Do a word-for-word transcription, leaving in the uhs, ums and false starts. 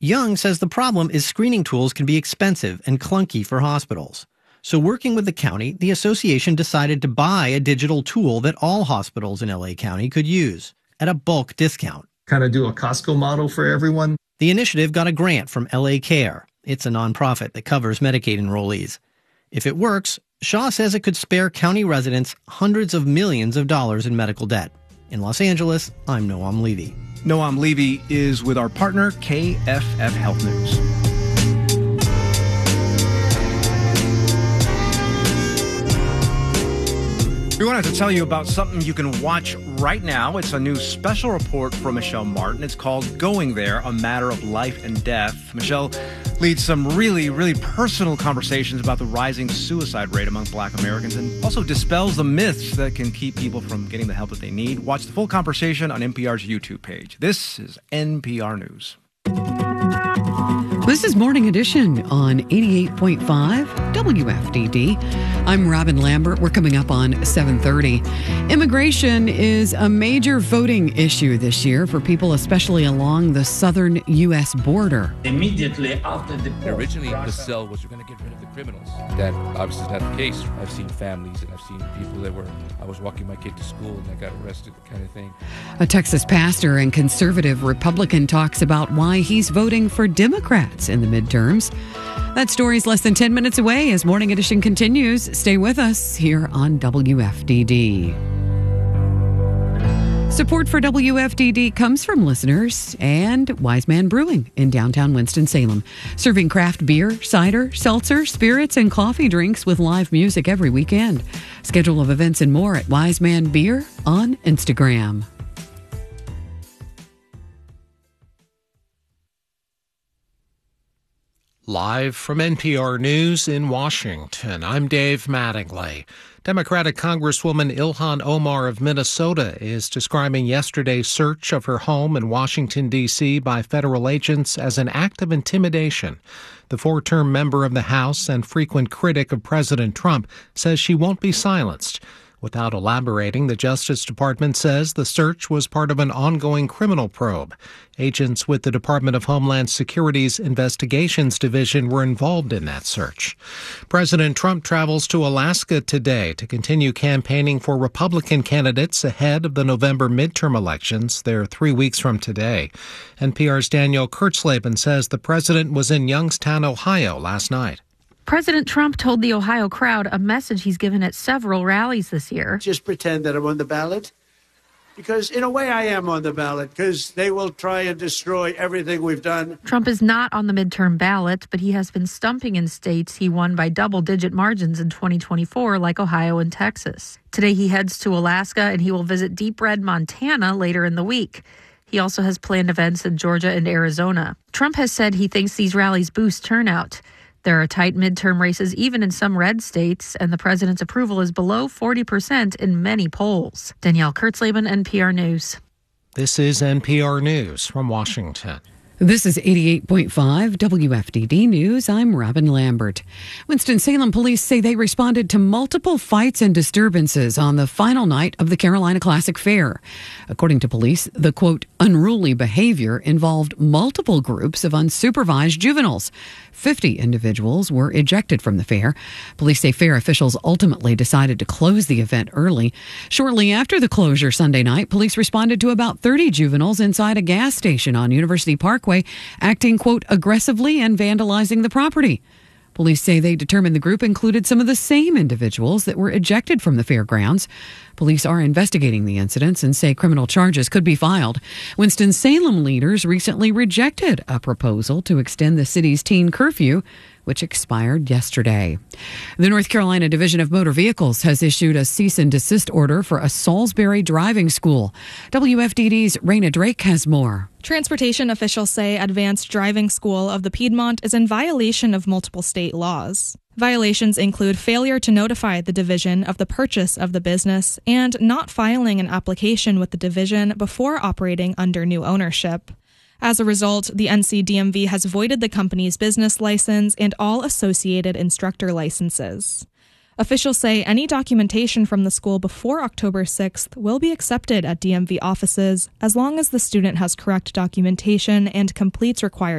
Young says the problem is screening tools can be expensive and clunky for hospitals. So working with the county, the association decided to buy a digital tool that all hospitals in L A County could use at a bulk discount. Kind of do a Costco model for everyone. The initiative got a grant from L A Care. It's a nonprofit that covers Medicaid enrollees. If it works, Shaw says it could spare county residents hundreds of millions of dollars in medical debt. In Los Angeles, I'm Noam Levy. Noam Levy is with our partner, K F F Health News. We wanted to tell you about something you can watch right now. It's a new special report from Michelle Martin. It's called Going There, A Matter of Life and Death. Michelle leads some really, really personal conversations about the rising suicide rate among Black Americans and also dispels the myths that can keep people from getting the help that they need. Watch the full conversation on N P R's YouTube page. This is N P R News. This is Morning Edition on eighty-eight point five W F D D. I'm Robin Lambert. We're coming up on seven thirty. Immigration is a major voting issue this year for people, especially along the southern U S border. Immediately after the Originally, the sell was you're going to get rid of the criminals. That obviously is not the case. I've seen families and I've seen people that were, I was walking my kid to school and I got arrested, kind of thing. A Texas pastor and conservative Republican talks about why he's voting for Democrats in the midterms. That story's less than ten minutes away as Morning Edition continues. Stay with us here on W F D D. Support for W F D D comes from listeners and Wise Man Brewing in downtown Winston-Salem, serving craft beer, cider, seltzer, spirits, and coffee drinks with live music every weekend. Schedule of events and more at Wise Man Beer on Instagram. Live from N P R News in Washington, I'm Dave Mattingly. Democratic Congresswoman Ilhan Omar of Minnesota is describing yesterday's search of her home in Washington, D C by federal agents as an act of intimidation. The four-term member of the House and frequent critic of President Trump says she won't be silenced. Without elaborating, the Justice Department says the search was part of an ongoing criminal probe. Agents with the Department of Homeland Security's Investigations Division were involved in that search. President Trump travels to Alaska today to continue campaigning for Republican candidates ahead of the November midterm elections. They're three weeks from today. N P R's Danielle Kurtzleben says the president was in Youngstown, Ohio last night. President Trump told the Ohio crowd a message he's given at several rallies this year. Just pretend that I'm on the ballot, because in a way I am on the ballot, because they will try and destroy everything we've done. Trump is not on the midterm ballot, but he has been stumping in states he won by double-digit margins in twenty twenty-four, like Ohio and Texas. Today he heads to Alaska, and he will visit Deep Red, Montana later in the week. He also has planned events in Georgia and Arizona. Trump has said he thinks these rallies boost turnout. There are tight midterm races even in some red states, and the president's approval is below forty percent in many polls. Danielle Kurtzleben, N P R News. This is N P R News from Washington. This is eighty-eight point five W F D D News. I'm Robin Lambert. Winston-Salem police say they responded to multiple fights and disturbances on the final night of the Carolina Classic Fair. According to police, the, quote, unruly behavior involved multiple groups of unsupervised juveniles. fifty individuals were ejected from the fair. Police say fair officials ultimately decided to close the event early. Shortly after the closure Sunday night, police responded to about thirty juveniles inside a gas station on University Parkway, acting, quote, aggressively and vandalizing the property. Police say they determined the group included some of the same individuals that were ejected from the fairgrounds. Police are investigating the incidents and say criminal charges could be filed. Winston-Salem leaders recently rejected a proposal to extend the city's teen curfew, which expired yesterday. The North Carolina Division of Motor Vehicles has issued a cease and desist order for a Salisbury driving school. W F D D's Raina Drake has more. Transportation officials say Advanced Driving School of the Piedmont is in violation of multiple state laws. Violations include failure to notify the division of the purchase of the business and not filing an application with the division before operating under new ownership. As a result, the N C D M V has voided the company's business license and all associated instructor licenses. Officials say any documentation from the school before October sixth will be accepted at D M V offices as long as the student has correct documentation and completes required